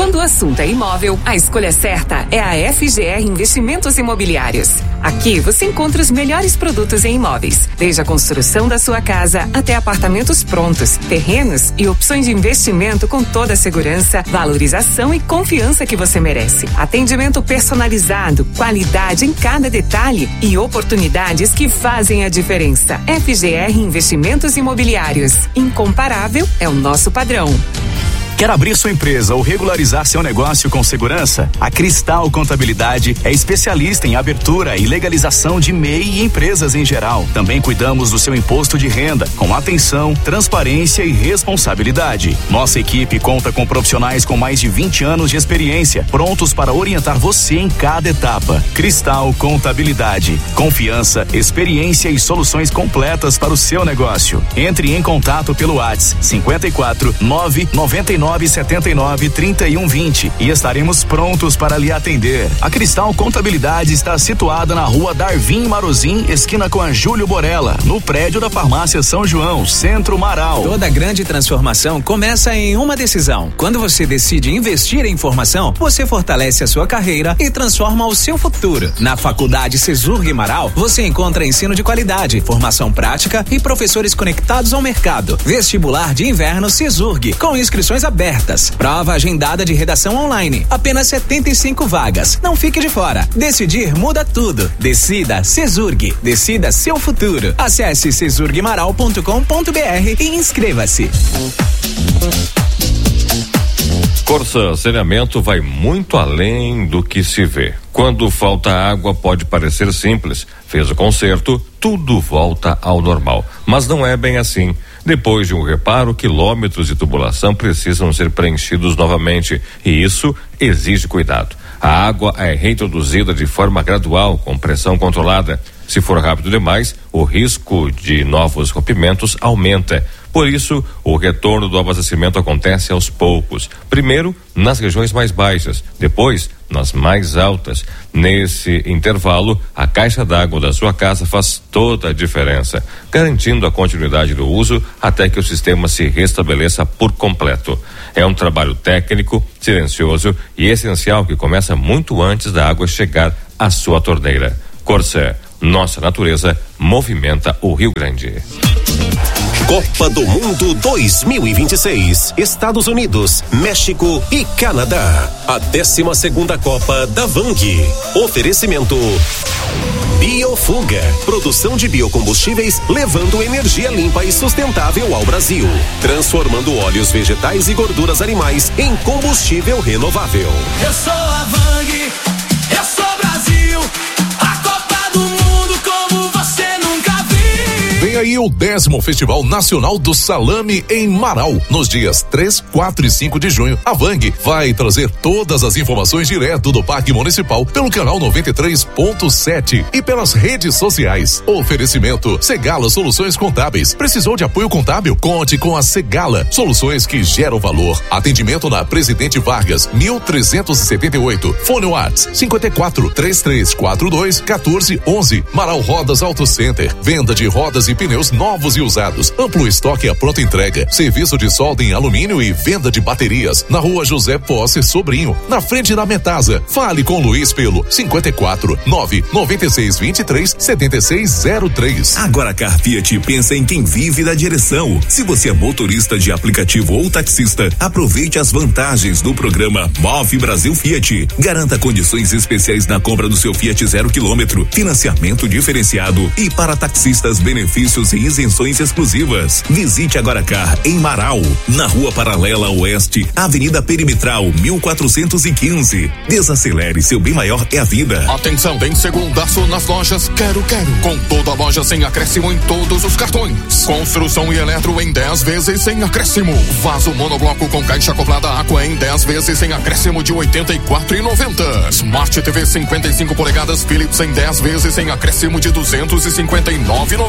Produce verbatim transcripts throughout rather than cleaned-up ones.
Quando o assunto é imóvel, a escolha certa é a F G R Investimentos Imobiliários. Aqui você encontra os melhores produtos em imóveis, desde a construção da sua casa até apartamentos prontos, terrenos e opções de investimento com toda a segurança, valorização e confiança que você merece. Atendimento personalizado, qualidade em cada detalhe e oportunidades que fazem a diferença. F G R Investimentos Imobiliários. Incomparável é o nosso padrão. Quer abrir sua empresa ou regularizar seu negócio com segurança? A Cristal Contabilidade é especialista em abertura e legalização de M E I e empresas em geral. Também cuidamos do seu imposto de renda, com atenção, transparência e responsabilidade. Nossa equipe conta com profissionais com mais de vinte anos de experiência, prontos para orientar você em cada etapa. Cristal Contabilidade. Confiança, experiência e soluções completas para o seu negócio. Entre em contato pelo WhatsApp cinquenta e quatro, nove noventa e nove, setenta e nove, trinta e um, vinte e estaremos prontos para lhe atender. A Cristal Contabilidade está situada na rua Darvin Marozin, esquina com a Júlio Borella, no prédio da Farmácia São João, Centro Marau. Toda grande transformação começa em uma decisão. Quando você decide investir em formação, você fortalece a sua carreira e transforma o seu futuro. Na Faculdade Cesurg Marau, você encontra ensino de qualidade, formação prática e professores conectados ao mercado. Vestibular de inverno Cesurg, com inscrições abertas. Abertas. Prova agendada de redação online. Apenas setenta e cinco vagas. Não fique de fora. Decidir muda tudo. Decida Cesurg. Decida seu futuro. Acesse cesurg maral ponto com ponto br e inscreva-se. Corsan Saneamento vai muito além do que se vê. Quando falta água, pode parecer simples. Fez o conserto, tudo volta ao normal. Mas não é bem assim. Depois de um reparo, quilômetros de tubulação precisam ser preenchidos novamente, e isso exige cuidado. A água é reintroduzida de forma gradual, com pressão controlada. Se for rápido demais, o risco de novos rompimentos aumenta. Por isso, o retorno do abastecimento acontece aos poucos. Primeiro, nas regiões mais baixas, depois, nas mais altas. Nesse intervalo, a caixa d'água da sua casa faz toda a diferença, garantindo a continuidade do uso até que o sistema se restabeleça por completo. É um trabalho técnico, silencioso e essencial que começa muito antes da água chegar à sua torneira. Corsan, nossa natureza movimenta o Rio Grande. Copa do Mundo dois mil e vinte e seis, Estados Unidos, México e Canadá. A décima segunda Copa da Vang. Oferecimento Biofuga, produção de biocombustíveis levando energia limpa e sustentável ao Brasil, transformando óleos vegetais e gorduras animais em combustível renovável. Eu sou a Vang, eu sou Brasil, a Copa do Mundo como você nunca viu. Vem aí o décimo Festival Nacional do Salame em Marau. Nos dias três, quatro e cinco de junho, a Vang vai trazer todas as informações direto do Parque Municipal pelo canal noventa e três ponto sete e pelas redes sociais. Oferecimento Segala Soluções Contábeis. Precisou de apoio contábil? Conte com a Segala. Soluções que geram valor. Atendimento na Presidente Vargas, mil trezentos e setenta e oito. Fone WhatsApp cinquenta e quatro, trinta e três quarenta e dois, quatorze, onze. Marau Rodas Auto Center. Venda de rodas e pneus novos e usados. Amplo estoque à pronta entrega. Serviço de solda em alumínio e venda de baterias. Na rua José Posse Sobrinho, na frente da Metasa. Fale com Luiz pelo cinquenta e quatro, nove noventa e seis, vinte e três, setenta e seis zero três. Agora a Car Fiat pensa em quem vive da direção. Se você é motorista de aplicativo ou taxista, aproveite as vantagens do programa Move Brasil Fiat. Garanta condições especiais na compra do seu Fiat zero quilômetro, financiamento diferenciado e para taxistas benefícios e isenções exclusivas. Visite agora Car em Marau, na Rua Paralela Oeste, Avenida Perimetral mil quatrocentos e quinze. Desacelere, seu bem maior é a vida. Atenção, tem segundaço nas lojas Quero Quero, com toda a loja sem acréscimo em todos os cartões. Construção e eletro em dez vezes sem acréscimo. Vaso monobloco com caixa acoplada Aqua em dez vezes sem acréscimo de oitenta e quatro reais e noventa centavos. Smart T V cinquenta e cinco polegadas Philips em dez vezes sem acréscimo de duzentos e cinquenta e nove reais e noventa centavos.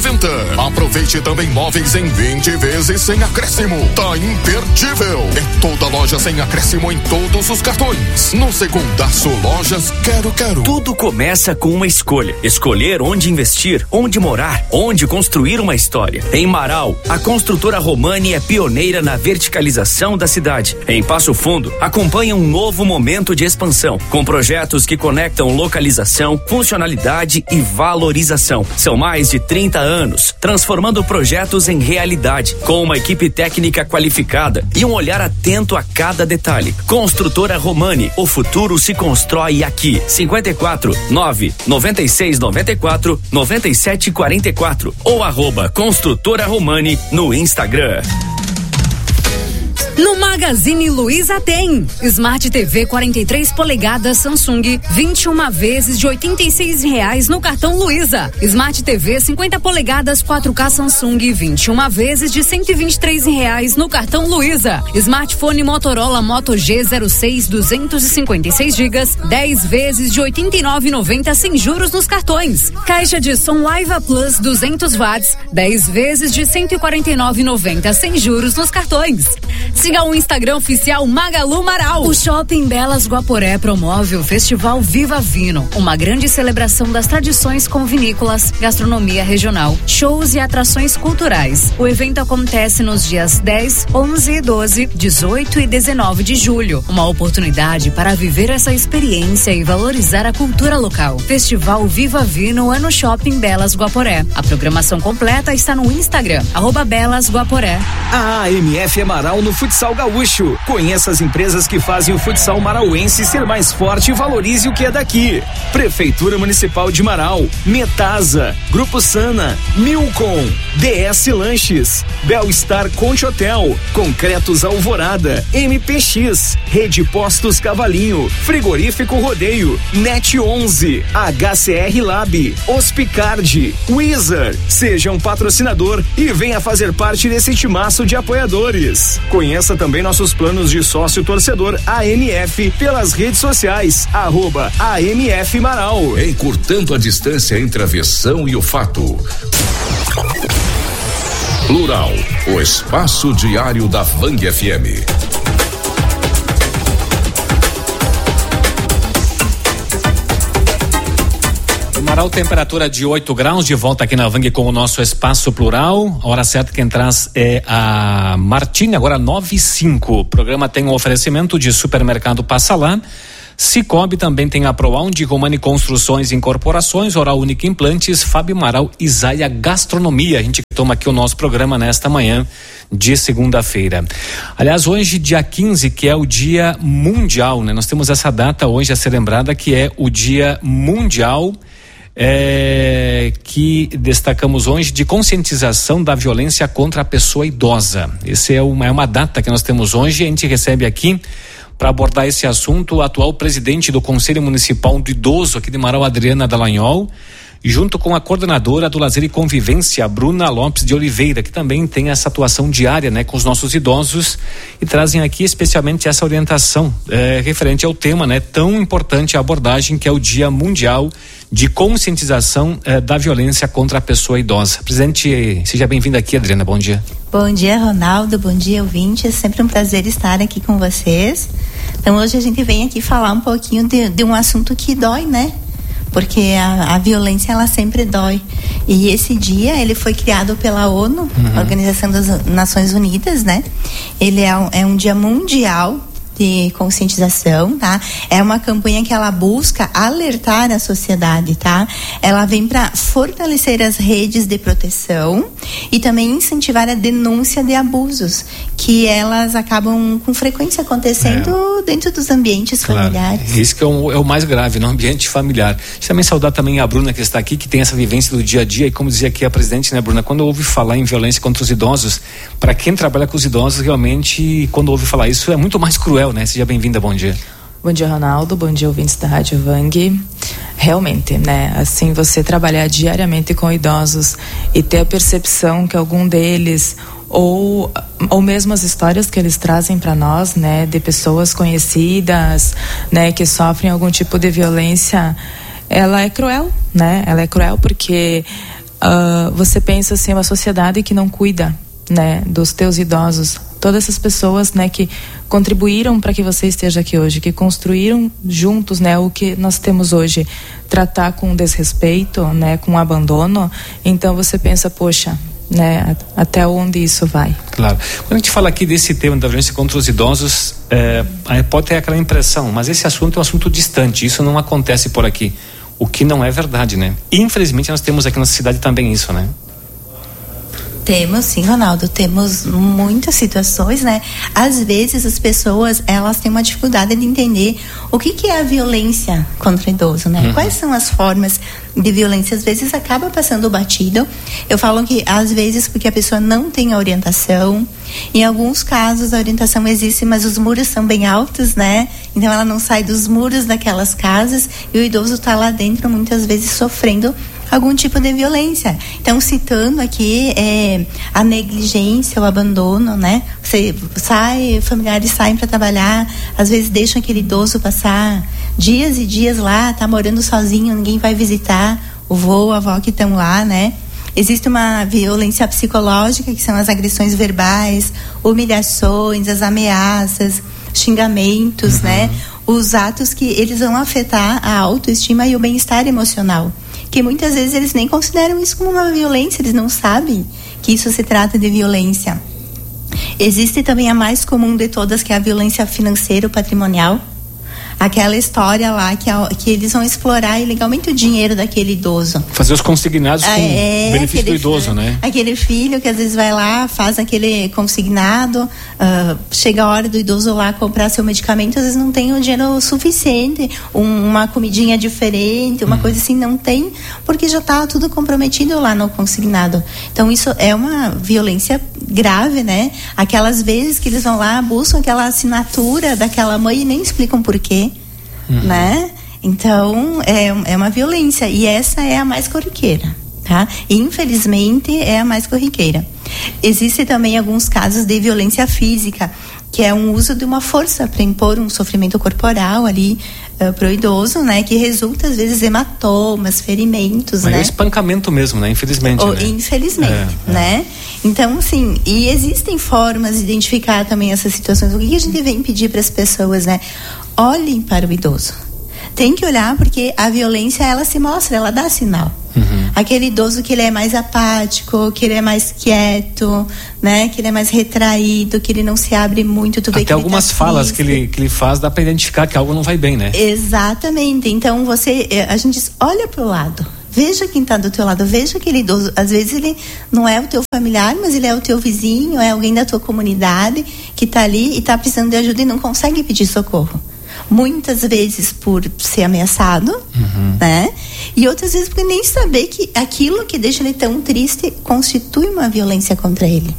Aproveite também móveis em vinte vezes sem acréscimo. Tá imperdível. É toda loja sem acréscimo em todos os cartões. No Segundaço Lojas Quero Quero. Tudo começa com uma escolha. Escolher onde investir, onde morar, onde construir uma história. Em Marau, a construtora Romani é pioneira na verticalização da cidade. Em Passo Fundo, acompanha um novo momento de expansão, com projetos que conectam localização, funcionalidade e valorização. São mais de trinta anos, transformando projetos em realidade, com uma equipe técnica qualificada e um olhar atento a cada detalhe. Construtora Romani, o futuro se constrói aqui. cinquenta e quatro, nove, noventa e seis, noventa e quatro, noventa e sete, quarenta e quatro ou arroba Construtora Romani no Instagram. No Magazine Luiza tem Smart T V quarenta e três polegadas Samsung vinte e uma vezes de oitenta e seis reais no cartão Luiza. Smart T V cinquenta polegadas quatro K Samsung vinte e uma vezes de cento e vinte e três reais no cartão Luiza. Smartphone Motorola Moto G zero seis duzentos e cinquenta e seis gigas dez vezes de oitenta e nove reais e noventa centavos sem juros nos cartões. Caixa de som Liva Plus duzentos watts dez vezes de cento e quarenta e nove reais e noventa centavos sem juros nos cartões. Siga o Instagram oficial Magalu Marau. O Shopping Belas Guaporé promove o Festival Viva Vino, uma grande celebração das tradições com vinícolas, gastronomia regional, shows e atrações culturais. O evento acontece nos dias dez, onze, doze, dezoito e dezenove de julho. Uma oportunidade para viver essa experiência e valorizar a cultura local. Festival Viva Vino é no Shopping Belas Guaporé. A programação completa está no Instagram, arroba Belas Guaporé. A A M F é Marau no futsal gaúcho. Conheça as empresas que fazem o futsal marauense ser mais forte e valorize o que é daqui. Prefeitura Municipal de Marau, Metasa, Grupo Sana, Milcom, D S Lanches, Belstar Conte Hotel, Concretos Alvorada, M P X, Rede Postos Cavalinho, Frigorífico Rodeio, Net onze, H C R Lab, Hospicard, Wizard. Seja um patrocinador e venha fazer parte desse timaço de apoiadores. Conheça também nossos planos de sócio torcedor A M F pelas redes sociais, arroba A M F Marau. Encurtando a distância entre a versão e o fato. Plural, o espaço diário da Vang F M. Marau, temperatura de oito graus, de volta aqui na Vang com o nosso Espaço Plural. A hora certa quem traz é a Martini, agora nove e cinco. O programa tem um oferecimento de Supermercado Passa Lá. Cicobi também tem a ProAundi, Romani Construções e Incorporações, Oral Única Implantes, Fábio Amaral e Zaia Gastronomia. A gente toma aqui o nosso programa nesta manhã de segunda-feira. Aliás, hoje, dia quinze, que é o Dia Mundial, né? Nós temos essa data hoje a ser lembrada, que é o Dia Mundial É, que destacamos hoje de conscientização da violência contra a pessoa idosa. Essa é uma, é uma data que nós temos hoje. A gente recebe aqui para abordar esse assunto o atual presidente do Conselho Municipal do Idoso aqui de Marau, Adriana Dallagnol, junto com a coordenadora do Lazer e Convivência, Bruna Lopes de Oliveira, que também tem essa atuação diária, né, com os nossos idosos, e trazem aqui especialmente essa orientação é, referente ao tema, né, tão importante a abordagem, que é o Dia Mundial de Conscientização eh, da Violência contra a Pessoa Idosa. Presidente, seja bem-vinda aqui, Adriana, bom dia. Bom dia, Ronaldo, bom dia, ouvinte, é sempre um prazer estar aqui com vocês. Então hoje a gente vem aqui falar um pouquinho de, de um assunto que dói, né? Porque a, a violência, ela sempre dói. E esse dia, ele foi criado pela ONU, uhum. Organização das Nações Unidas, né? Ele é um, é um dia mundial de conscientização, tá? É uma campanha que ela busca alertar a sociedade, tá? Ela vem para fortalecer as redes de proteção e também incentivar a denúncia de abusos, que elas acabam com frequência acontecendo é. dentro dos ambientes claro. familiares. Isso que é o, é o mais grave, no ambiente familiar. Deixa eu também saudar também a Bruna, que está aqui, que tem essa vivência do dia a dia, e como dizia aqui a presidente, né, Bruna, quando ouve falar em violência contra os idosos, para quem trabalha com os idosos, realmente, quando ouve falar isso, é muito mais cruel, né? Seja bem-vinda, bom dia. Bom dia, Ronaldo, bom dia, ouvintes da Rádio Vang. Realmente, né, assim, você trabalhar diariamente com idosos e ter a percepção que algum deles, ou, ou mesmo as histórias que eles trazem para nós, né, de pessoas conhecidas, né, que sofrem algum tipo de violência, ela é cruel, né, ela é cruel porque uh, você pensa assim, uma sociedade que não cuida, né, dos teus idosos, todas essas pessoas, né, que contribuíram para que você esteja aqui hoje, que construíram juntos, né, o que nós temos hoje, tratar com desrespeito, né, com abandono. Então você pensa, poxa, né, até onde isso vai? Claro. Quando a gente fala aqui desse tema da violência contra os idosos, é, pode ter aquela impressão, mas esse assunto é um assunto distante, isso não acontece por aqui, o que não é verdade, né? Infelizmente nós temos aqui na cidade também isso, né? Temos, sim, Ronaldo, temos muitas situações, né? Às vezes as pessoas, elas têm uma dificuldade de entender o que que é a violência contra o idoso, né? Uhum. Quais são as formas de violência? Às vezes acaba passando batido. Eu falo que às vezes porque a pessoa não tem a orientação. Em alguns casos a orientação existe, mas os muros são bem altos, né? Então ela não sai dos muros daquelas casas e o idoso está lá dentro muitas vezes sofrendo algum tipo de violência. Então, citando aqui é, a negligência, o abandono, né? Você sai, familiares saem para trabalhar, às vezes deixam aquele idoso passar dias e dias lá, tá morando sozinho, ninguém vai visitar o vô, a avó que estão lá, né? Existe uma violência psicológica, que são as agressões verbais, humilhações, as ameaças, xingamentos, uhum. né? Os atos que eles vão afetar a autoestima e o bem-estar emocional, que muitas vezes eles nem consideram isso como uma violência, eles não sabem que isso se trata de violência. Existe também a mais comum de todas, que é a violência financeira ou patrimonial. Aquela história lá que, que eles vão explorar ilegalmente o dinheiro daquele idoso. Fazer os consignados com é, benefício do idoso, filho, né? Aquele filho que às vezes vai lá, faz aquele consignado, uh, chega a hora do idoso lá comprar seu medicamento, às vezes não tem o dinheiro suficiente, um, uma comidinha diferente, uma hum. coisa assim, não tem, porque já está tudo comprometido lá no consignado. Então isso é uma violência grave, né? Aquelas vezes que eles vão lá, buscam aquela assinatura daquela mãe e nem explicam por quê. Uhum. Né? Então é, é uma violência, e essa é a mais corriqueira, tá? E, infelizmente é a mais corriqueira. Existem também alguns casos de violência física, que é um uso de uma força para impor um sofrimento corporal ali uh, para o idoso, né? Que resulta às vezes hematomas, ferimentos, mas né? É espancamento mesmo, né? Infelizmente, Ou, né? Infelizmente, é, né? É. Então, assim, e existem formas de identificar também essas situações. O que a gente vem pedir para as pessoas, né? Olhem para o idoso. Tem que olhar, porque a violência, ela se mostra, ela dá sinal. Uhum. Aquele idoso que ele é mais apático, que ele é mais quieto, né? Que ele é mais retraído, que ele não se abre muito. Tu vê Até que algumas ele tá falas que ele, que ele faz, dá para identificar que algo não vai bem, né? Exatamente. Então você, a gente diz, olha pro lado. Veja quem está do teu lado, veja aquele idoso. Às vezes ele não é o teu familiar, mas ele é o teu vizinho, é alguém da tua comunidade que está ali e está precisando de ajuda e não consegue pedir socorro. Muitas vezes por ser ameaçado, uhum. né? E outras vezes por nem saber que aquilo que deixa ele tão triste constitui uma violência contra ele.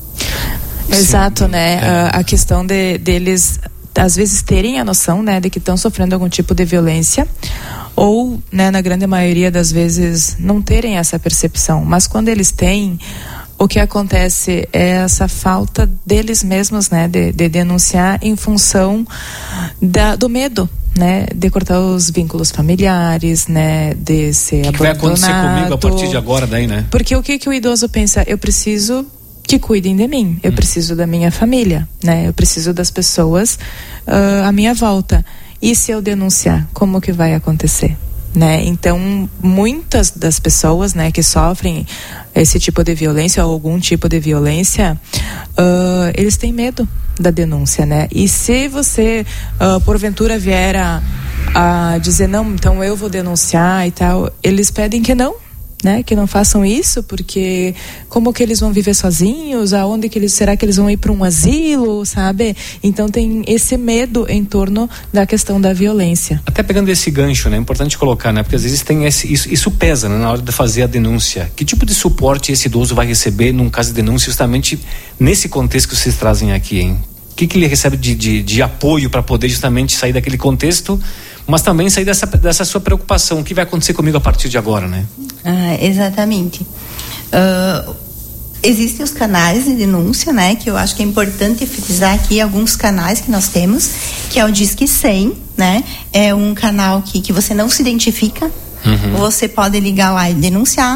Exato, sim, né? É. A, a questão de deles às vezes terem a noção, né, de que estão sofrendo algum tipo de violência, ou, né, na grande maioria das vezes não terem essa percepção, mas quando eles têm, o que acontece é essa falta deles mesmos, né, de, de denunciar em função da, do medo, né, de cortar os vínculos familiares, né, de ser abandonado. O que vai acontecer comigo a partir de agora daí, né? Porque o que que o idoso pensa? Eu preciso que cuidem de mim, eu hum. preciso da minha família, né, eu preciso das pessoas uh, à minha volta. E se eu denunciar, como que vai acontecer? Né? Então, muitas das pessoas, né, que sofrem esse tipo de violência ou algum tipo de violência, uh, eles têm medo da denúncia, né? E se você, uh, porventura, vier a, a dizer, não, então eu vou denunciar e tal, eles pedem que não, né, que não façam isso, porque como que eles vão viver sozinhos, aonde que eles, será que eles vão ir para um asilo, sabe? Então tem esse medo em torno da questão da violência. Até pegando esse gancho, né, é importante colocar, né, porque às vezes tem esse, isso, isso pesa, né, na hora de fazer a denúncia. Que tipo de suporte esse idoso vai receber num caso de denúncia, justamente nesse contexto que vocês trazem aqui, hein? O que que ele recebe de, de, de apoio para poder justamente sair daquele contexto, mas também sair dessa, dessa sua preocupação, o que vai acontecer comigo a partir de agora, né? Ah, exatamente. Uh, existem os canais de denúncia, né? Que eu acho que é importante frisar aqui alguns canais que nós temos, que é o Disque cem, né? É um canal que, que você não se identifica, uhum. Você pode ligar lá e denunciar.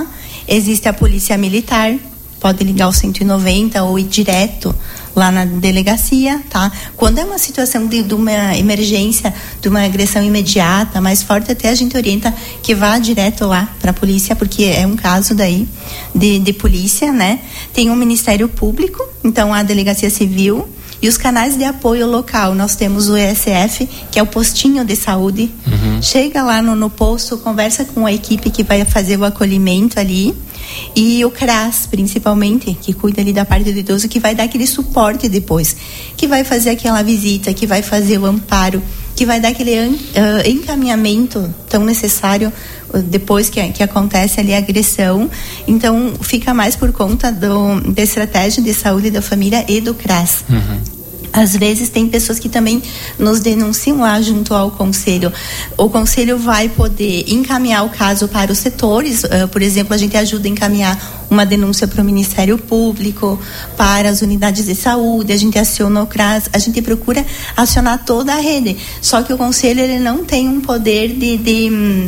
Existe a polícia militar, pode ligar o cento e noventa ou ir direto lá na delegacia, tá? Quando é uma situação de, de uma emergência, de uma agressão imediata, mais forte, até a gente orienta que vá direto lá para a polícia, porque é um caso daí de, de polícia, né? Tem o Ministério Público, então a Delegacia Civil e os canais de apoio local. Nós temos o E S F, que é o postinho de saúde. Uhum. Chega lá no, no posto, conversa com a equipe que vai fazer o acolhimento ali. E o CRAS, principalmente, que cuida ali da parte do idoso, que vai dar aquele suporte depois, que vai fazer aquela visita, que vai fazer o amparo, que vai dar aquele uh, encaminhamento tão necessário uh, depois que, que acontece ali a agressão. Então, fica mais por conta do, da estratégia de saúde da família e do CRAS. Uhum. Às vezes tem pessoas que também nos denunciam lá junto ao conselho. O conselho vai poder encaminhar o caso para os setores. Uh, por exemplo, a gente ajuda a encaminhar uma denúncia para o Ministério Público, para as unidades de saúde, a gente aciona o CRAS, a gente procura acionar toda a rede. Só que o conselho, ele não tem um poder de, de,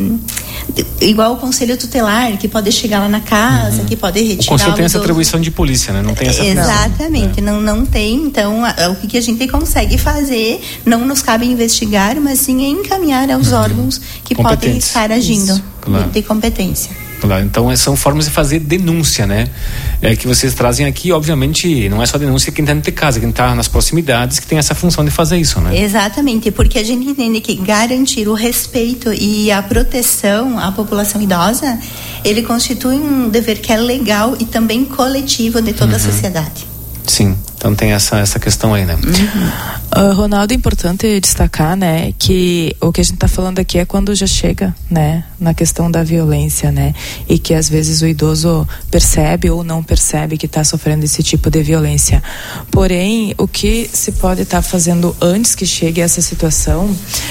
de igual o conselho tutelar, que pode chegar lá na casa, uhum. que pode retirar. O conselho tem essa atribuição de polícia, né? Não tem essa Exatamente, não, não tem. Então, a, o que a gente consegue fazer, não nos cabe investigar, mas sim encaminhar aos uhum. órgãos que podem estar agindo. Isso, claro. de, de competência. Claro, então são formas de fazer denúncia, né? É, que vocês trazem aqui, obviamente, não é só denúncia quem está dentro de casa, quem está nas proximidades, que tem essa função de fazer isso, né? Exatamente, porque a gente entende que garantir o respeito e a proteção à população idosa, ele constitui um dever que é legal e também coletivo de toda uhum. a sociedade. Sim, então tem essa, essa questão aí, né? Uhum. Uh, Ronaldo, é importante destacar, né, que o que a gente está falando aqui é quando já chega, né, na questão da violência, né, e que às vezes o idoso percebe ou não percebe que está sofrendo esse tipo de violência. Porém, o que se pode estar tá fazendo antes que chegue essa situação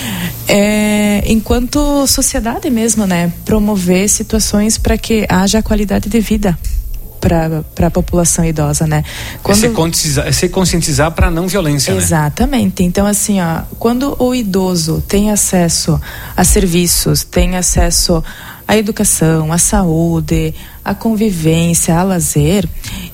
é, enquanto sociedade mesmo, né, promover situações para que haja qualidade de vida para a população idosa, né? Quando... É se conscientizar, é se conscientizar para não violência, Exatamente. Né? Então, assim, ó, quando o idoso tem acesso a serviços, tem acesso à educação, à saúde, à convivência, ao lazer,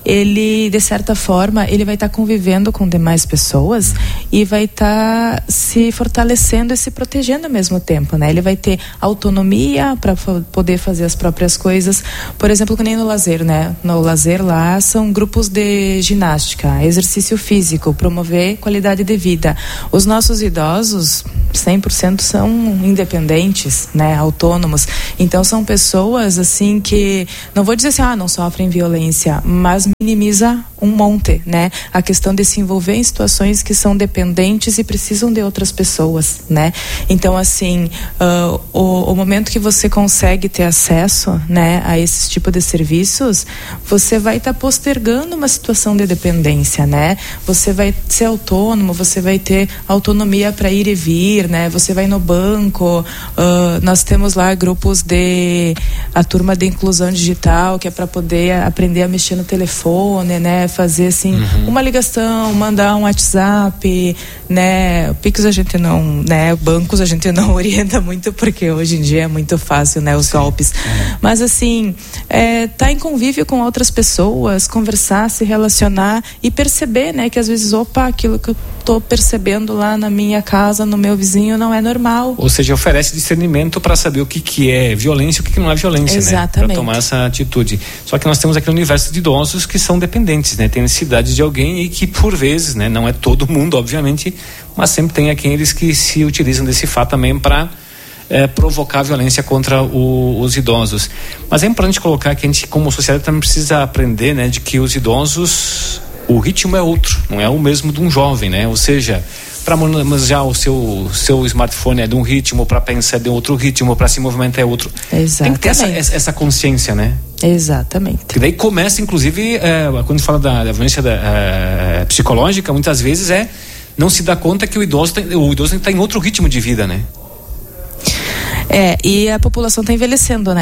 ele, de certa forma, ele vai estar tá convivendo com demais pessoas e vai estar tá se fortalecendo e se protegendo ao mesmo tempo, né? Ele vai ter autonomia para f- poder fazer as próprias coisas. Por exemplo, que nem no lazer, né? No lazer lá são grupos de ginástica, exercício físico, promover qualidade de vida. Os nossos idosos, cem por cento são independentes, né? Autônomos. Então são pessoas, assim, que não vou dizer assim, ah, não sofrem violência, mas minimiza um monte, né? A questão de se envolver em situações que são dependentes e precisam de outras pessoas, né? Então, assim, uh, o, o momento que você consegue ter acesso, né, a esse tipo de serviços, você vai estar tá postergando uma situação de dependência, né? Você vai ser autônomo, você vai ter autonomia para ir e vir, né? Você vai no banco, uh, nós temos lá grupos de a turma de inclusão digital, que é para poder aprender a mexer no telefone, né? Fazer assim, uhum. uma ligação, mandar um WhatsApp, né? Pix a gente não, né? Bancos a gente não orienta muito, porque hoje em dia é muito fácil, né? Os Sim. golpes. Uhum. Mas assim, é, tá em convívio com outras pessoas, conversar, se relacionar e perceber, né? Que às vezes, opa, aquilo que eu tô percebendo lá na minha casa, no meu vizinho, não é normal. Ou seja, oferece discernimento para saber o que que é violência e o que que não é violência, Exatamente. né? Para tomar essa atitude. Só que nós temos aqui um universo de idosos que são dependentes, né? Tem necessidade de alguém e que por vezes, né? Não é todo mundo, obviamente, mas sempre tem aqueles que se utilizam desse fato também para é, provocar violência contra o, os idosos. Mas é importante colocar que a gente, como sociedade, também precisa aprender, né? De que os idosos, o ritmo é outro, não é o mesmo de um jovem, né? Ou seja, para manusear o seu, seu smartphone é de um ritmo, para pensar é de outro ritmo, para se movimentar é outro. Exatamente. Tem que ter essa, essa consciência, né? Exatamente. Que daí começa, inclusive, é, quando fala da, da violência da, é, psicológica, muitas vezes é não se dá conta que o idoso tem, o idoso está em outro ritmo de vida, né? É, e a população está envelhecendo, né?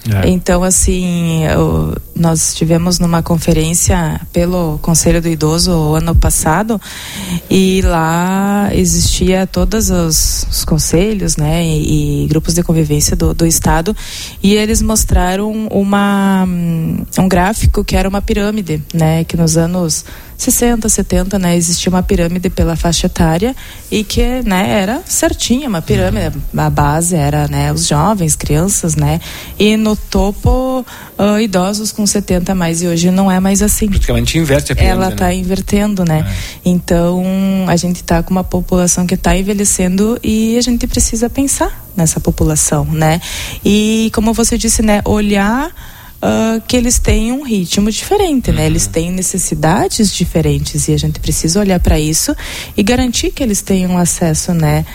É. Então, assim, eu, nós estivemos numa conferência pelo Conselho do Idoso ano passado, e lá existia todos os, os conselhos, né, e, e grupos de convivência do, do estado, e eles mostraram uma, um gráfico que era uma pirâmide, né, que nos anos sessenta, setenta, né, existia uma pirâmide pela faixa etária e que, né, era certinha, uma pirâmide, a base era, né, os jovens, crianças, né, e no topo uh, idosos com setenta a mais, e hoje não é mais assim. Praticamente inverte a pirâmide. Ela está, né, invertendo, né, é. Então a gente está com uma população que está envelhecendo e a gente precisa pensar nessa população, né, e como você disse, né, olhar Uh, que eles têm um ritmo diferente, uhum. né? Eles têm necessidades diferentes e a gente precisa olhar para isso e garantir que eles tenham acesso, né,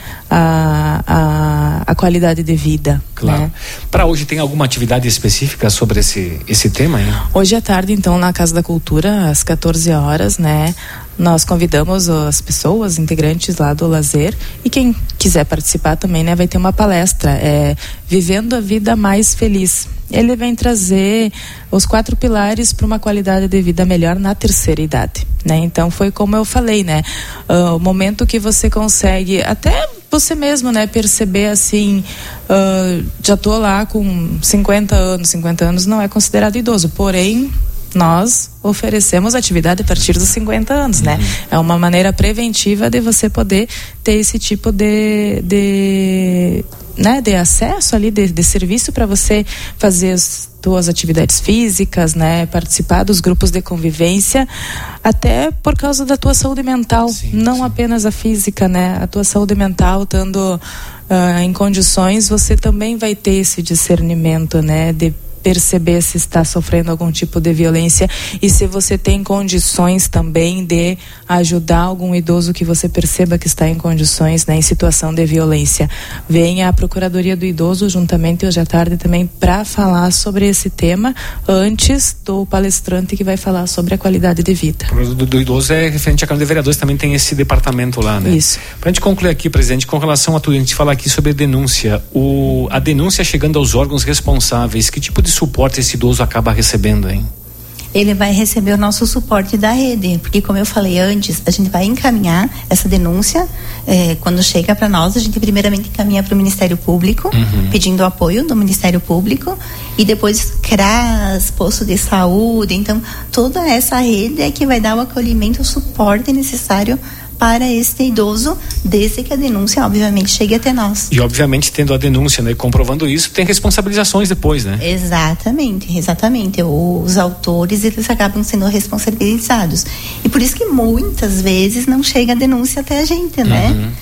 a, a, a qualidade de vida. Claro. Né? Para hoje tem alguma atividade específica sobre esse, esse tema, hein? Hoje à tarde, então, na Casa da Cultura, às quatorze horas, né? Nós convidamos as pessoas, integrantes lá do lazer, e quem quiser participar também, né, vai ter uma palestra, é, Vivendo a Vida Mais Feliz. Ele vem trazer os quatro pilares para uma qualidade de vida melhor na terceira idade, né? Então foi como eu falei, né? Uh, o momento que você consegue, até você mesmo, né, perceber assim, uh, já tô lá com cinquenta anos, cinquenta anos não é considerado idoso, porém nós oferecemos atividade a partir dos cinquenta anos, né? Uhum. É uma maneira preventiva de você poder ter esse tipo de, de, né, de acesso ali, de, de serviço para você fazer as tuas atividades físicas, né? Participar dos grupos de convivência, até por causa da tua saúde mental, sim, não sim. apenas a física, né? A tua saúde mental, estando uh, em condições, você também vai ter esse discernimento, né? De perceber se está sofrendo algum tipo de violência e se você tem condições também de ajudar algum idoso que você perceba que está em condições, né, em situação de violência. Venha a Procuradoria do Idoso juntamente hoje à tarde também para falar sobre esse tema antes do palestrante que vai falar sobre a qualidade de vida. O do, do idoso é referente à Câmara de Vereadores, também tem esse departamento lá, né? Isso. Para a gente concluir aqui, presidente, com relação a tudo, a gente fala aqui sobre a denúncia, o, a denúncia chegando aos órgãos responsáveis, que tipo de suporte esse idoso acaba recebendo, hein? Ele vai receber o nosso suporte da rede, porque como eu falei antes, a gente vai encaminhar essa denúncia, eh, quando chega para nós, a gente primeiramente encaminha para o Ministério Público, uhum. pedindo apoio do Ministério Público, e depois C R A S, posto de saúde, então toda essa rede é que vai dar o acolhimento, o suporte necessário para este idoso, desde que a denúncia, obviamente, chegue até nós. E, obviamente, tendo a denúncia, né, comprovando isso, tem responsabilizações depois, né? Exatamente, exatamente. Os autores, eles acabam sendo responsabilizados. E por isso que muitas vezes não chega a denúncia até a gente, né? Uhum.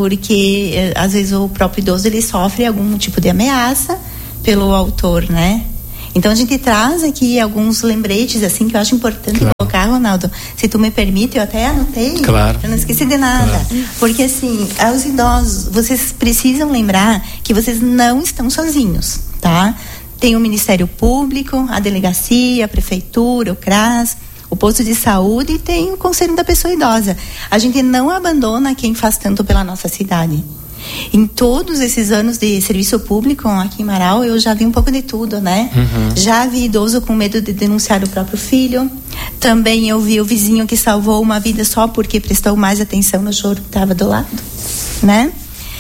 Porque, às vezes, o próprio idoso, ele sofre algum tipo de ameaça pelo autor, né? Então a gente traz aqui alguns lembretes assim que eu acho importante claro. colocar, Ronaldo. Se tu me permite, eu até anotei. Claro. Eu não esqueci de nada. Claro. Porque assim, aos idosos, vocês precisam lembrar que vocês não estão sozinhos, tá? Tem o Ministério Público, a delegacia, a prefeitura, o C R A S, o posto de saúde e tem o Conselho da Pessoa Idosa. A gente não abandona quem faz tanto pela nossa cidade. Em todos esses anos de serviço público aqui em Marau, eu já vi um pouco de tudo, né? Uhum. Já vi idoso com medo de denunciar o próprio filho. Também eu vi o vizinho que salvou uma vida só porque prestou mais atenção no choro que estava do lado, né?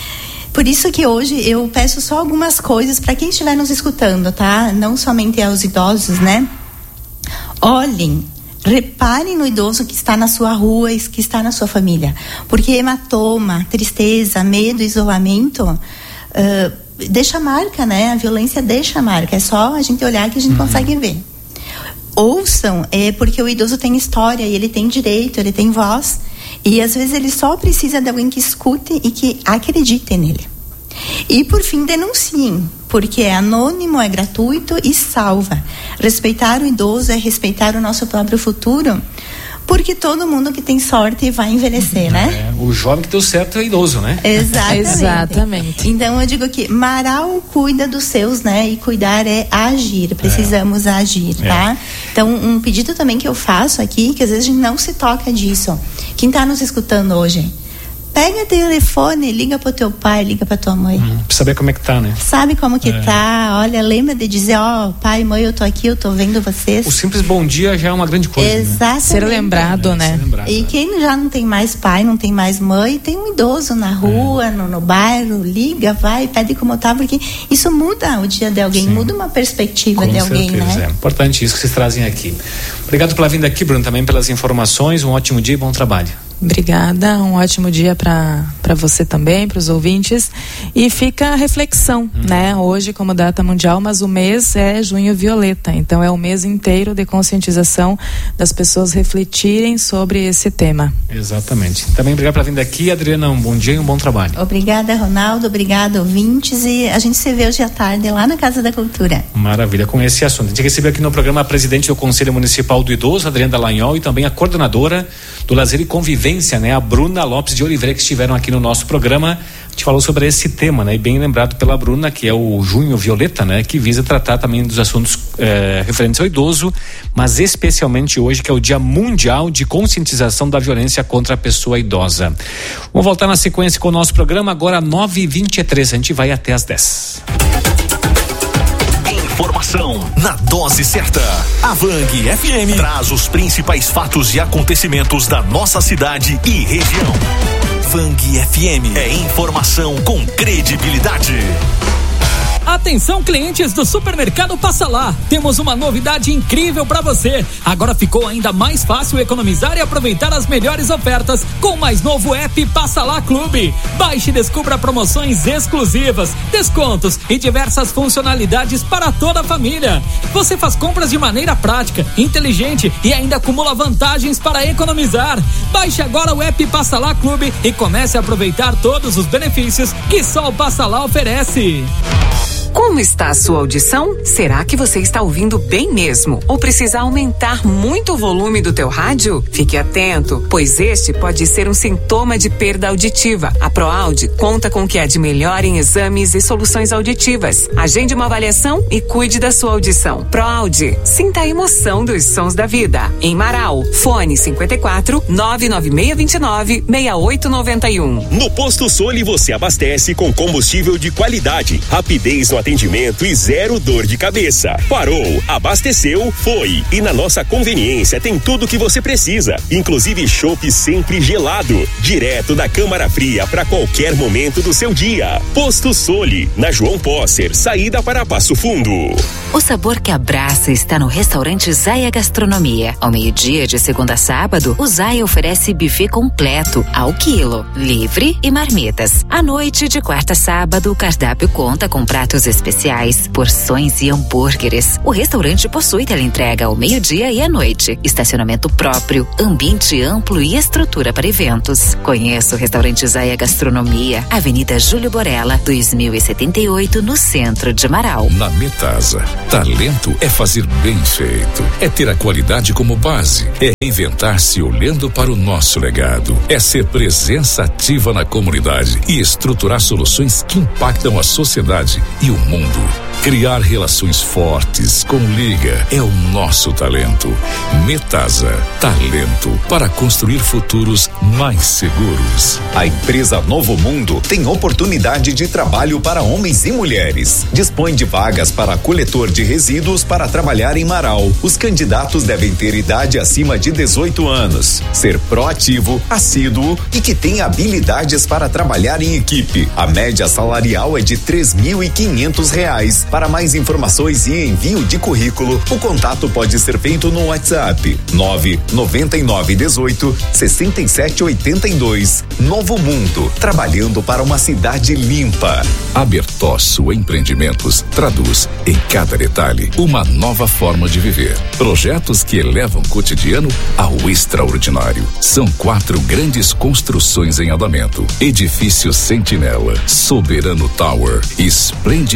Por isso que hoje eu peço só algumas coisas para quem estiver nos escutando, tá? Não somente aos idosos, né? Olhem, reparem no idoso que está na sua rua e que está na sua família, porque hematoma, tristeza, medo, isolamento uh, deixa marca, né? A violência deixa marca, é só a gente olhar que a gente uhum. consegue ver. Ouçam, é porque o idoso tem história e ele tem direito, ele tem voz, e às vezes ele só precisa de alguém que escute e que acredite nele. E por fim, denunciem, porque é anônimo, é gratuito e salva. Respeitar o idoso é respeitar o nosso próprio futuro, porque todo mundo que tem sorte vai envelhecer, né? É, o jovem que deu certo é idoso, né? Exatamente. Exatamente. Então eu digo que Marau cuida dos seus, né? E cuidar é agir, precisamos é. agir, tá? É. Então um pedido também que eu faço aqui, que às vezes a gente não se toca disso. Quem está nos escutando hoje, Pega o telefone, liga pro teu pai, liga pra tua mãe. Hum, pra saber como é que tá, né? Sabe como que É. tá? Olha, lembra de dizer, ó, oh, pai, mãe, eu tô aqui, eu tô vendo vocês. O simples bom dia já é uma grande coisa. Exatamente. Ser lembrado, né? Ser lembrado, E é. quem já não tem mais pai, não tem mais mãe, tem um idoso na rua, É. no, no bairro, liga, vai, pede como tá, porque isso muda o dia de alguém, Sim. muda uma perspectiva Com de alguém, certeza, né? é importante isso que vocês trazem aqui. Obrigado pela vinda aqui, Bruno, também pelas informações. Um ótimo dia e bom trabalho. Obrigada, um ótimo dia para para você também, para os ouvintes. E fica a reflexão, hum. né? Hoje, como data mundial, mas o mês é Junho Violeta, então é o mês inteiro de conscientização das pessoas refletirem sobre esse tema. Exatamente. Também obrigado pela vinda aqui, Adriana, um bom dia e um bom trabalho. Obrigada, Ronaldo, obrigada, ouvintes, e a gente se vê hoje à tarde lá na Casa da Cultura. Maravilha, com esse assunto. A gente recebeu aqui no programa a presidente do Conselho Municipal do Idoso, Adriana Dallagnol, e também a coordenadora do Lazer e Convivência, né, a Bruna Lopes de Oliveira, que estiveram aqui no nosso programa. A gente falou sobre esse tema, né, e bem lembrado pela Bruna, que é o Junho Violeta, né, que visa tratar também dos assuntos eh, referentes ao idoso, mas especialmente hoje, que é o Dia Mundial de Conscientização da Violência contra a Pessoa Idosa. Vamos voltar na sequência com o nosso programa, agora nove e vinte e três, a gente vai até às dez. Informação na dose certa. A Vang F M traz os principais fatos e acontecimentos da nossa cidade e região. Vang F M é informação com credibilidade. Atenção, clientes do Supermercado Passa Lá, temos uma novidade incrível para você. Agora ficou ainda mais fácil economizar e aproveitar as melhores ofertas com o mais novo app Passa Lá Clube. Baixe e descubra promoções exclusivas, descontos e diversas funcionalidades para toda a família. Você faz compras de maneira prática, inteligente e ainda acumula vantagens para economizar. Baixe agora o app Passa Lá Clube e comece a aproveitar todos os benefícios que só o Passa Lá oferece. Como está a sua audição? Será que você está ouvindo bem mesmo? Ou precisa aumentar muito o volume do teu rádio? Fique atento, pois este pode ser um sintoma de perda auditiva. A ProAude conta com o que há de melhor em exames e soluções auditivas. Agende uma avaliação e cuide da sua audição. ProAude, sinta a emoção dos sons da vida. Em Marau, fone cinquenta e quatro, nove nove seis dois nove, seis oito nove um. No Posto Soli você abastece com combustível de qualidade, rapidez no atendimento e zero dor de cabeça. Parou, abasteceu, foi. E na nossa conveniência tem tudo que você precisa, inclusive chopp sempre gelado, direto da câmara fria para qualquer momento do seu dia. Posto Soli, na João Posser, saída para Passo Fundo. O sabor que abraça está no restaurante Zaya Gastronomia. Ao meio-dia, de segunda a sábado, o Zaya oferece buffet completo, ao quilo, livre e marmitas. À noite, de quarta a sábado, o cardápio conta com pratos especiais, porções e hambúrgueres. O restaurante possui teleentrega ao meio-dia e à noite, estacionamento próprio, ambiente amplo e estrutura para eventos. Conheça o restaurante Zaya Gastronomia, Avenida Júlio Borella, dois mil e setenta e oito, no centro de Marau. Na Metasa, talento é fazer bem feito, é ter a qualidade como base, é reinventar-se olhando para o nosso legado, é ser presença ativa na comunidade e estruturar soluções que impactam a sociedade e o mundo. Criar relações fortes com Liga é o nosso talento. Metasa, talento para construir futuros mais seguros. A empresa Novo Mundo tem oportunidade de trabalho para homens e mulheres. Dispõe de vagas para coletor de resíduos para trabalhar em Marau. Os candidatos devem ter idade acima de dezoito anos, ser proativo, assíduo e que tenha habilidades para trabalhar em equipe. A média salarial é de três mil e quinhentos reais. Para mais informações e envio de currículo, o contato pode ser feito no WhatsApp nove nove nove um oito, seis sete oito dois. Novo Mundo, trabalhando para uma cidade limpa. Abertosso Empreendimentos traduz em cada detalhe uma nova forma de viver. Projetos que elevam o cotidiano ao extraordinário. São quatro grandes construções em andamento: Edifício Sentinela, Soberano Tower, Esplêndido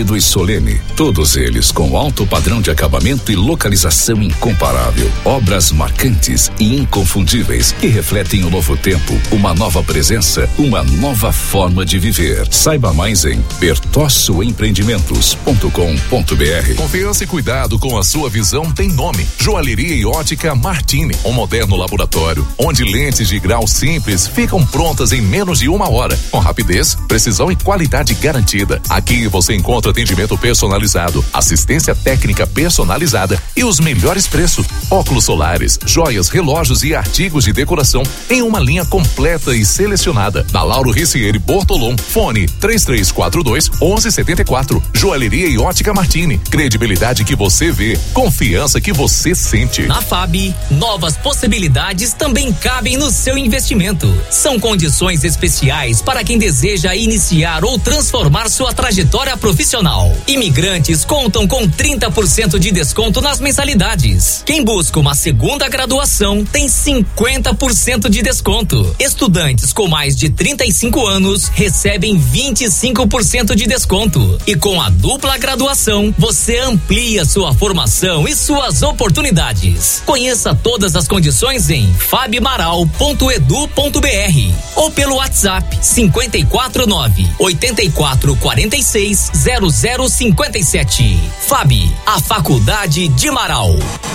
Cândido e Solene, todos eles com alto padrão de acabamento e localização incomparável. Obras marcantes e inconfundíveis que refletem o novo tempo, uma nova presença, uma nova forma de viver. Saiba mais em bertosso empreendimentos ponto com ponto b r. Confiança e cuidado com a sua visão tem nome. Joalheria e ótica Martini, um moderno laboratório onde lentes de grau simples ficam prontas em menos de uma hora, com rapidez, precisão e qualidade garantida. Aqui você encontra atendimento personalizado, assistência técnica personalizada e os melhores preços. Óculos solares, joias, relógios e artigos de decoração em uma linha completa e selecionada. Na Lauro Ricieri Bortolom, fone três três quatro dois, um um sete quatro. Joalheria e ótica Martini, credibilidade que você vê, confiança que você sente. Na F A B, novas possibilidades também cabem no seu investimento. São condições especiais para quem deseja iniciar ou transformar sua trajetória profissional. Imigrantes contam com trinta por cento de desconto nas mensalidades. Quem busca uma segunda graduação tem cinquenta por cento de desconto. Estudantes com mais de trinta e cinco anos recebem vinte e cinco por cento de desconto. E com a dupla graduação, você amplia sua formação e suas oportunidades. Conheça todas as condições em fabmaral ponto edu ponto b r ou pelo WhatsApp cinco quatro nove, oito quatro quatro seis, zero zero cinco sete. F A B, a Faculdade de Marau.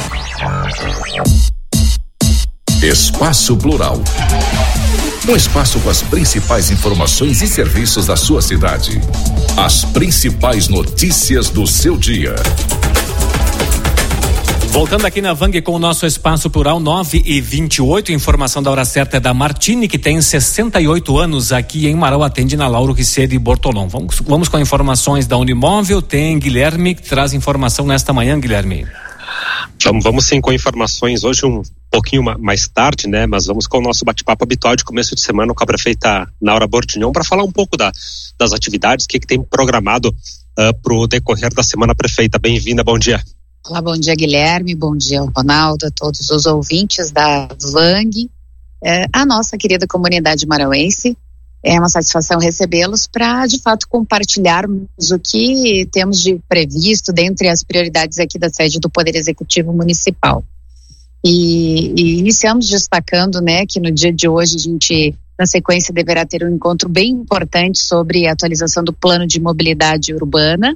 Espaço Plural. Um espaço com as principais informações e serviços da sua cidade. As principais notícias do seu dia. Voltando aqui na Vang com o nosso Espaço Plural, nove e vinte e oito, informação da hora certa é da Martini, que tem sessenta e oito anos aqui em Marau, atende na Lauro Ricieri Bortolom. Vamos, vamos com informações da Unimóvel, tem Guilherme que traz informação nesta manhã, Guilherme. Vamos, vamos sim com informações hoje um pouquinho mais tarde, né? Mas vamos com o nosso bate-papo habitual de começo de semana com a prefeita Naura Bordignon para falar um pouco da, das atividades, o que, que tem programado uh, para o decorrer da semana. Prefeita, bem-vinda, bom dia. Olá, bom dia, Guilherme, bom dia, Ronaldo, a todos os ouvintes da Vang, é, a nossa querida comunidade marauense. É uma satisfação recebê-los para, de fato, compartilharmos o que temos de previsto dentre as prioridades aqui da sede do Poder Executivo Municipal. E, e iniciamos destacando, né, que no dia de hoje a gente, na sequência, deverá ter um encontro bem importante sobre a atualização do Plano de Mobilidade Urbana.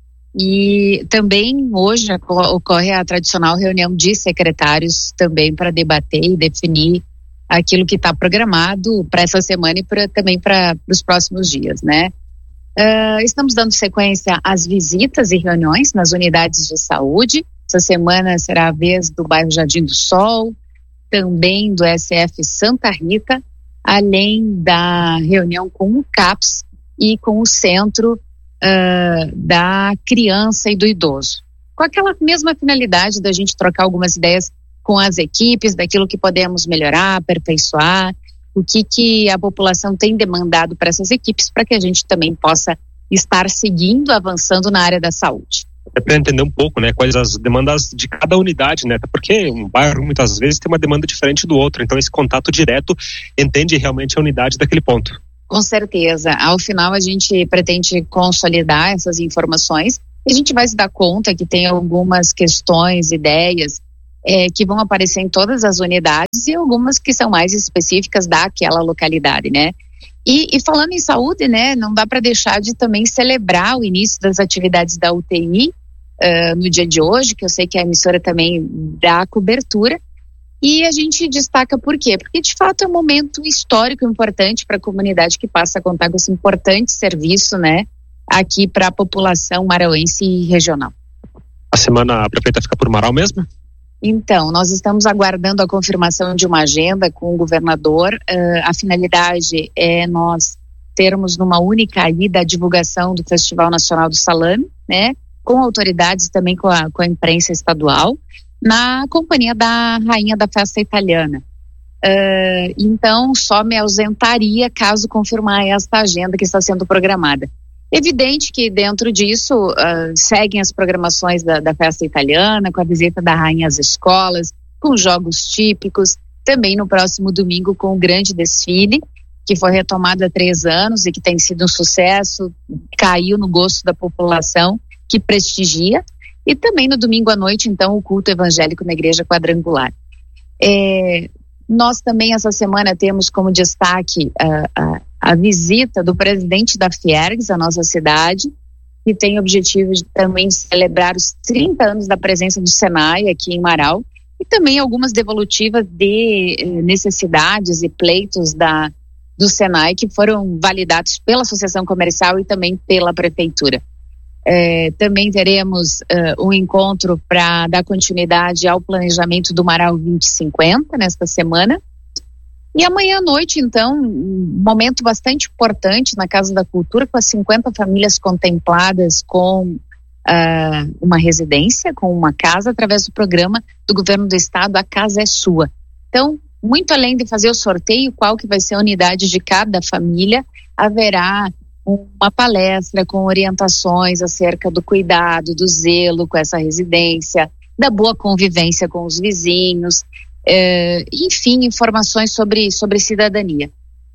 E também hoje ocorre a tradicional reunião de secretários também para debater e definir aquilo que está programado para essa semana e pra, também para os próximos dias, né? Uh, estamos dando sequência às visitas e reuniões nas unidades de saúde. Essa semana será a vez do bairro Jardim do Sol, também do S F Santa Rita, além da reunião com o CAPS e com o Centro Uh, da Criança e do Idoso, com aquela mesma finalidade da gente trocar algumas ideias com as equipes, daquilo que podemos melhorar, aperfeiçoar, o que, que a população tem demandado para essas equipes, para que a gente também possa estar seguindo, avançando na área da saúde. É para entender um pouco, né, quais as demandas de cada unidade, né, porque um bairro muitas vezes tem uma demanda diferente do outro, então esse contato direto entende realmente a unidade daquele ponto. Com certeza, ao final a gente pretende consolidar essas informações e a gente vai se dar conta que tem algumas questões, ideias é, que vão aparecer em todas as unidades e algumas que são mais específicas daquela localidade, né? E, e falando em saúde, né, não dá para deixar de também celebrar o início das atividades da U T I uh, no dia de hoje, que eu sei que a emissora também dá cobertura. E a gente destaca por quê? Porque de fato é um momento histórico importante para a comunidade que passa a contar com esse importante serviço, né, aqui para a população marauense e regional. A semana a prefeita fica por Marau mesmo? Então, nós estamos aguardando a confirmação de uma agenda com o governador. Uh, a finalidade é nós termos numa única ida a divulgação do Festival Nacional do Salame, né, com autoridades também com a, com a imprensa estadual, na companhia da rainha da festa italiana. Uh, então, só me ausentaria caso confirmar esta agenda que está sendo programada. Evidente que dentro disso uh, seguem as programações da, da festa italiana, com a visita da rainha às escolas, com jogos típicos, também no próximo domingo com o grande desfile que foi retomado há três anos e que tem sido um sucesso, caiu no gosto da população, que prestigia. E também no domingo à noite, então, o culto evangélico na Igreja Quadrangular. É, nós também, essa semana, temos como destaque a, a, a visita do presidente da Fiergs, a nossa cidade, que tem o objetivo de também celebrar os trinta anos da presença do Senai aqui em Marau, e também algumas devolutivas de eh, necessidades e pleitos da, do Senai que foram validados pela Associação Comercial e também pela Prefeitura. Eh, também teremos eh, um encontro para dar continuidade ao planejamento do Marau vinte cinquenta nesta semana. E amanhã à noite, então, um momento bastante importante na Casa da Cultura, com as cinquenta famílias contempladas com uh, uma residência, com uma casa, através do programa do Governo do Estado, A Casa é Sua. Então, muito além de fazer o sorteio, qual que vai ser a unidade de cada família, haverá uma palestra com orientações acerca do cuidado, do zelo com essa residência, da boa convivência com os vizinhos, Uh, enfim, informações sobre, sobre cidadania.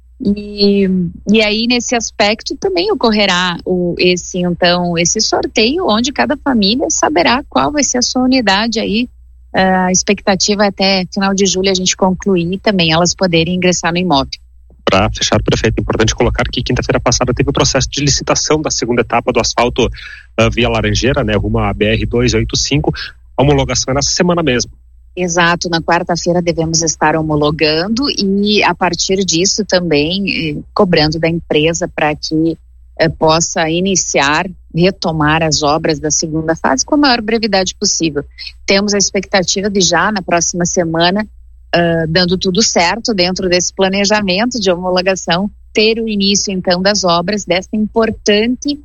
E, e aí, nesse aspecto, também ocorrerá o, esse, então, esse sorteio, onde cada família saberá qual vai ser a sua unidade aí. Uh, a expectativa é até final de julho a gente concluir e também elas poderem ingressar no imóvel. Para fechar, prefeito, é importante colocar que quinta-feira passada teve o processo de licitação da segunda etapa do asfalto uh, via Laranjeira, né, rumo à B R duzentos e oitenta e cinco. A homologação é nessa semana mesmo. Exato, na quarta-feira devemos estar homologando e a partir disso também eh, cobrando da empresa para que eh, possa iniciar, retomar as obras da segunda fase com a maior brevidade possível. Temos a expectativa de já na próxima semana, uh, dando tudo certo dentro desse planejamento de homologação, ter o início então das obras desta importante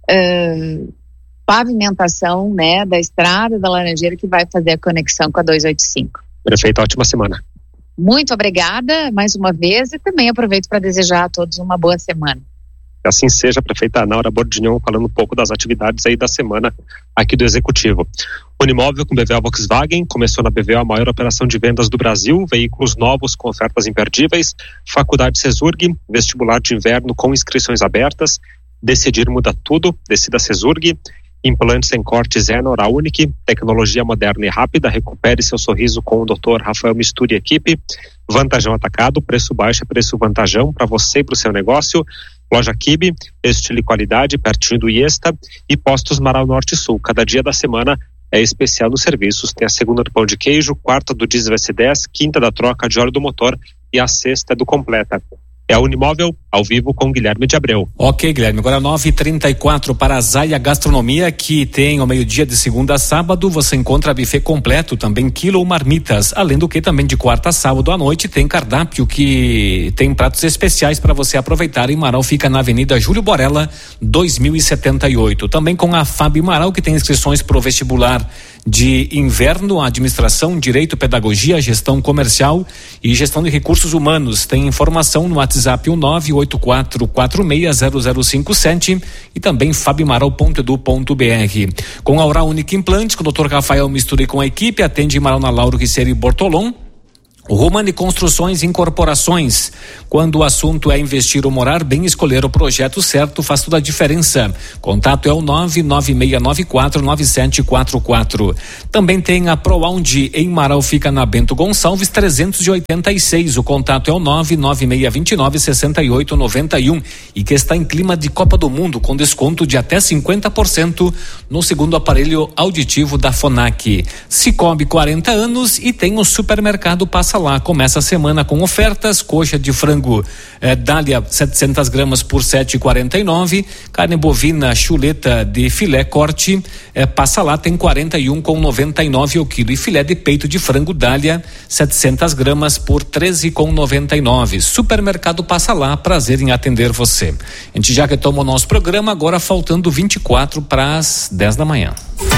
uh, pavimentação, né, da estrada da Laranjeira, que vai fazer a conexão com a duzentos e oitenta e cinco. Prefeito, ótima semana. Muito obrigada mais uma vez e também aproveito para desejar a todos uma boa semana. Que assim seja, prefeita Naura Bordignon, falando um pouco das atividades aí da semana aqui do Executivo. Unimóvel com B V A Volkswagen, começou na B V A a maior operação de vendas do Brasil, veículos novos com ofertas imperdíveis, Faculdade Cesurg, vestibular de inverno com inscrições abertas, decidir muda tudo, decida Cesurg. Implantes sem cortes é Oral Unique, tecnologia moderna e rápida, recupere seu sorriso com o doutor Rafael Mistura e equipe. Vantajão Atacado, preço baixo é preço vantajão para você e para o seu negócio. Loja Kibe, estilo e qualidade, pertinho do Iesta. E Postos Marau Norte e Sul, cada dia da semana é especial nos serviços. Tem a segunda do pão de queijo, quarta do diesel S dez, quinta da troca de óleo do motor e a sexta é do completa. É a Unimóvel, ao vivo com Guilherme de Abreu. Ok, Guilherme, agora nove e trinta e quatro para a Zaya Gastronomia, que tem ao meio-dia de segunda a sábado, você encontra buffet completo, também quilo ou marmitas, além do que também de quarta a sábado à noite tem cardápio que tem pratos especiais para você aproveitar. Em Marau fica na Avenida Júlio Borella, dois mil e setenta e oito. Também com a F A B Marau, que tem inscrições pro vestibular de inverno, administração, direito, pedagogia, gestão comercial e gestão de recursos humanos. Tem informação no WhatsApp um nove oito quatro quatro seis zero zero cinco sete e também fabmaral ponto edu ponto br. Com a Oral Unique Implantes, com o doutor Rafael Mistura e com a equipe, atende em Marau na Lauro Riceri Bortolom. Romani Construções e Incorporações. Quando o assunto é investir ou morar bem, escolher o projeto certo faz toda a diferença. Contato é o nove nove seis nove quatro nove sete quatro quatro. Também tem a ProAundi em Marau, fica na Bento Gonçalves trezentos e oitenta e seis. O contato é o nove nove seis dois nove seis oito nove um e que está em clima de Copa do Mundo com desconto de até cinquenta por cento no segundo aparelho auditivo da Fonac. Cicobi quarenta anos e tem o supermercado Passa Lá. Começa a semana com ofertas: coxa de frango eh, Dália setecentas gramas por sete e quarenta e nove, carne bovina chuleta de filé corte eh, Passa Lá tem quarenta e um com noventa e nove o quilo, e filé de peito de frango Dália setecentas gramas por treze com noventa e nove. Supermercado Passa Lá, prazer em atender você. A gente já retoma o nosso programa agora faltando vinte e quatro para as dez da manhã.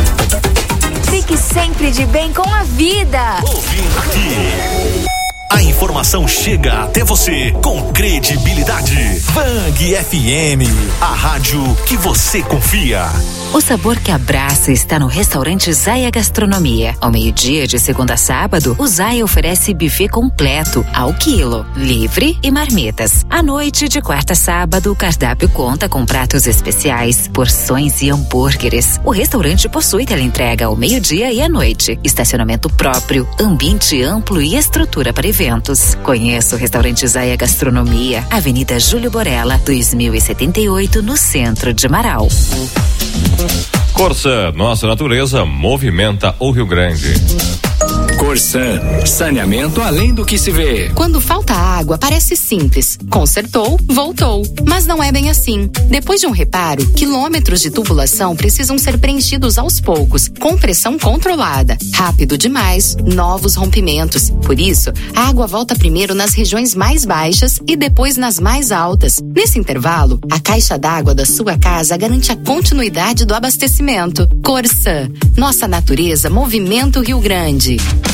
Fique sempre de bem com a vida. Ouvindo aqui. A informação chega até você com credibilidade. Vang F M, a rádio que você confia. O sabor que abraça está no restaurante Zaya Gastronomia. Ao meio-dia, de segunda a sábado, o Zaya oferece buffet completo, ao quilo, livre e marmitas. À noite, de quarta a sábado, o cardápio conta com pratos especiais, porções e hambúrgueres. O restaurante possui teleentrega ao meio-dia e à noite, estacionamento próprio, ambiente amplo e estrutura para eventos. Conheça o restaurante Zaya Gastronomia, Avenida Júlio Borella, dois mil e setenta e oito, no centro de Marau. Corsan, nossa natureza movimenta o Rio Grande. Corsan, saneamento além do que se vê. Quando falta água, parece simples. Consertou, voltou. Mas não é bem assim. Depois de um reparo, quilômetros de tubulação precisam ser preenchidos aos poucos, com pressão controlada. Rápido demais, novos rompimentos. Por isso, a água volta primeiro nas regiões mais baixas e depois nas mais altas. Nesse intervalo, a caixa d'água da sua casa garante a continuidade do abastecimento. Corsan, nossa natureza movimenta o Rio Grande.